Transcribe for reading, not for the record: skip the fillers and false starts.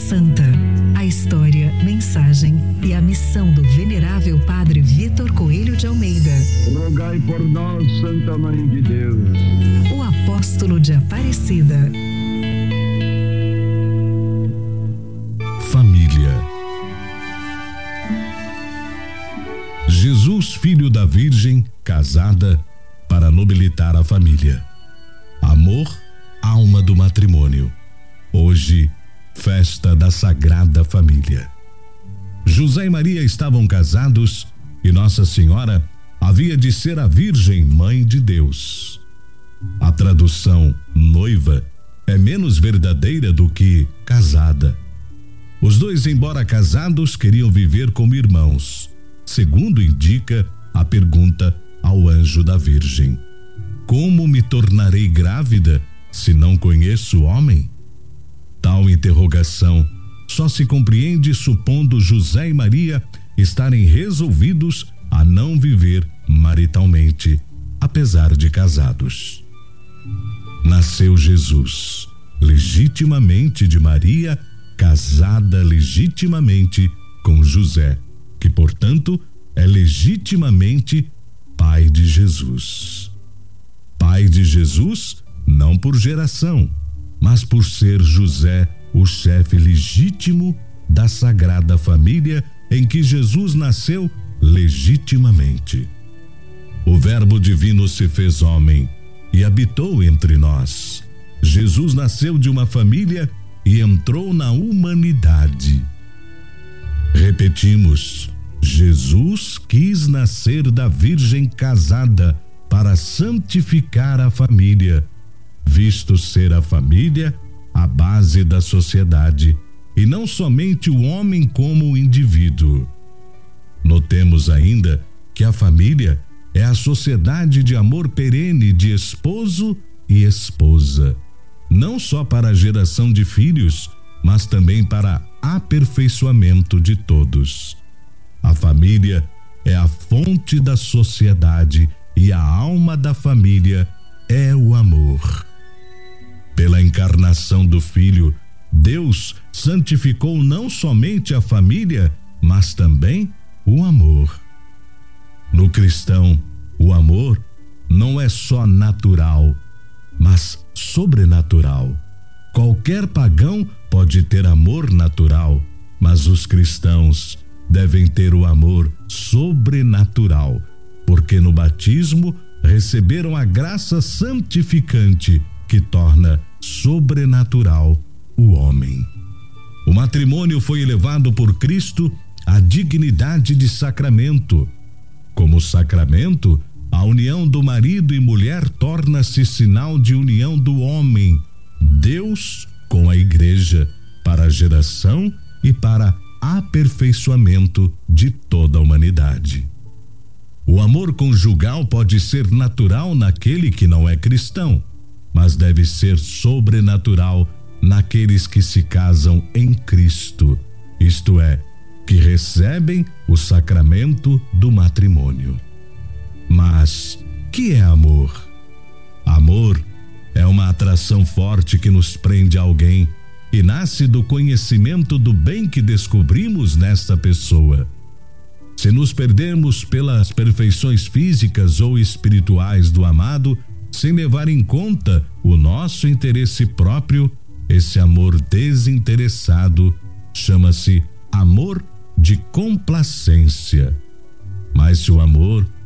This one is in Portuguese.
Santa. A história, mensagem e a missão do venerável Padre Vítor Coelho de Almeida. Rogai por nós, Santa Mãe de Deus. O apóstolo de Aparecida. Família. Jesus, filho da Virgem, casada, para nobilitar a família. Amor, alma do matrimônio. Hoje, festa da Sagrada Família. José e Maria estavam casados e Nossa Senhora havia de ser a Virgem Mãe de Deus. A tradução noiva é menos verdadeira do que casada. Os dois, embora casados, queriam viver como irmãos, segundo indica a pergunta ao anjo da Virgem: como me tornarei grávida se não conheço homem? Tal interrogação só se compreende supondo José e Maria estarem resolvidos a não viver maritalmente, apesar de casados. Nasceu Jesus, legitimamente de Maria, casada legitimamente com José, que, portanto, é legitimamente pai de Jesus. Pai de Jesus, não por geração, mas por ser José o chefe legítimo da Sagrada Família em que Jesus nasceu legitimamente. O Verbo Divino se fez homem e habitou entre nós. Jesus nasceu de uma família e entrou na humanidade. Repetimos, Jesus quis nascer da Virgem casada para santificar a família, visto ser a família a base da sociedade e não somente o homem como indivíduo. Notemos ainda que a família é a sociedade de amor perene de esposo e esposa, não só para a geração de filhos, mas também para aperfeiçoamento de todos. A família é a fonte da sociedade e a alma da família é o amor. Pela encarnação do Filho, Deus santificou não somente a família, mas também o amor. No cristão, o amor não é só natural, mas sobrenatural. Qualquer pagão pode ter amor natural, mas os cristãos devem ter o amor sobrenatural, porque no batismo receberam a graça santificante que torna sobrenatural o homem. O matrimônio foi elevado por Cristo à dignidade de sacramento. Como sacramento, a união do marido e mulher torna-se sinal de união do homem, Deus, com a Igreja, para a geração e para aperfeiçoamento de toda a humanidade. O amor conjugal pode ser natural naquele que não é cristão, mas deve ser sobrenatural naqueles que se casam em Cristo, isto é, que recebem o sacramento do matrimônio. Mas que é amor? Amor é uma atração forte que nos prende a alguém e nasce do conhecimento do bem que descobrimos nesta pessoa. Se nos perdermos pelas perfeições físicas ou espirituais do amado, sem levar em conta o nosso interesse próprio, esse amor desinteressado chama-se amor de complacência. Mas se o amor